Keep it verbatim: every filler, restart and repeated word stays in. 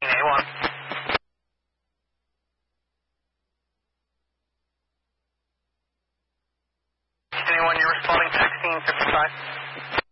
A one. A one, you're responding to sixteen fifty-five.